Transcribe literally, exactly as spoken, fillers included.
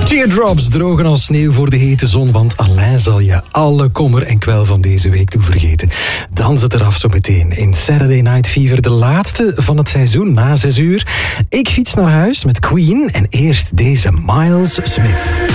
Teardrops drogen als sneeuw voor de hete zon, want Alain zal je alle kommer en kwel van deze week toe vergeten. Dans het eraf zo meteen in Saturday Night Fever, de laatste van het seizoen na zes uur. Ik fiets naar huis met Queen en eerst deze Miles Smith.